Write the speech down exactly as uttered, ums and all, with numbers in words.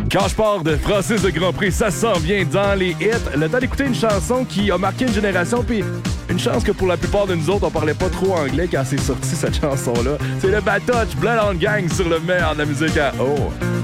Quand je pars de Francis de Grand Prix, ça s'en vient dans les hits. Le temps d'écouter une chanson qui a marqué une génération, puis une chance que pour la plupart de nous autres, on parlait pas trop anglais quand c'est sorti cette chanson-là. C'est le Bad Touch, Blood on Gang sur le meilleur de la musique à Oh!